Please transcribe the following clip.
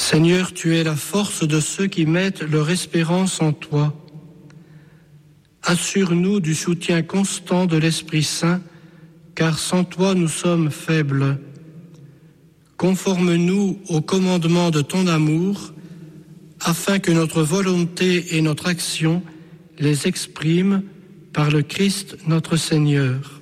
Seigneur, tu es la force de ceux qui mettent leur espérance en toi. Assure-nous du soutien constant de l'Esprit Saint, car sans toi nous sommes faibles. Conforme-nous au commandement de ton amour, afin que notre volonté et notre action les expriment par le Christ notre Seigneur.